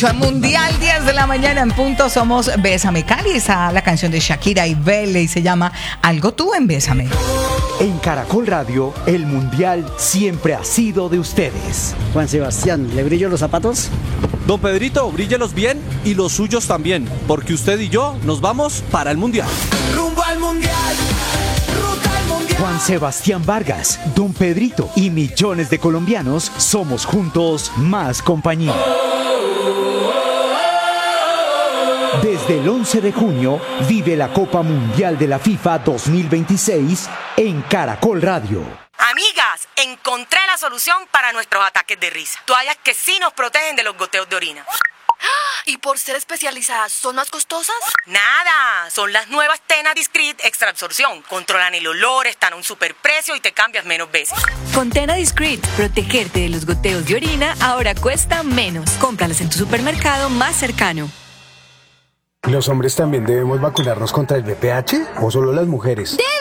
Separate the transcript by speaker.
Speaker 1: Mundial 10 de la mañana en punto. Somos Bésame Cali. Está la canción de Shakira y Vele y se llama Algo Tú en Bésame.
Speaker 2: En Caracol Radio, el Mundial siempre ha sido de ustedes.
Speaker 3: Juan Sebastián, ¿le brillo los zapatos?
Speaker 4: Don Pedrito, bríllelos bien y los suyos también, porque usted y yo nos vamos para el Mundial.
Speaker 5: Rumbo al Mundial, ruta al Mundial.
Speaker 2: Juan Sebastián Vargas, Don Pedrito y millones de colombianos somos juntos más compañía. Desde el 11 de junio, vive la Copa Mundial de la FIFA 2026 en Caracol Radio.
Speaker 6: Amigas, encontré la solución para nuestros ataques de risa. Toallas que sí nos protegen de los goteos de orina.
Speaker 7: ¿Y por ser especializadas, son más costosas?
Speaker 6: Nada, son las nuevas Tena Discreet Extra Absorción. Controlan el olor, están a un superprecio y te cambias menos veces.
Speaker 8: Con Tena Discreet, protegerte de los goteos de orina ahora cuesta menos. Cómpralas en tu supermercado más cercano.
Speaker 9: ¿Los hombres también debemos vacunarnos contra el VPH o solo las mujeres?